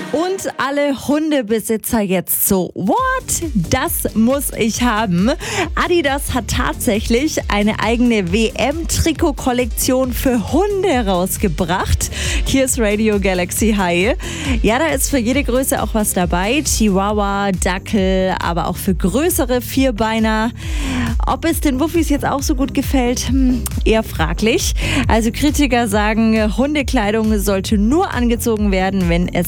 Und alle Hundebesitzer jetzt so, what? Das muss ich haben. Adidas hat tatsächlich eine eigene WM-Trikot-Kollektion für Hunde rausgebracht. Hier ist Radio Galaxy High. Ja, da ist für jede Größe auch was dabei. Chihuahua, Dackel, aber auch für größere Vierbeiner. Ob es den Wuffis jetzt auch so gut gefällt, eher fraglich. Also Kritiker sagen, Hundekleidung sollte nur angezogen werden, wenn es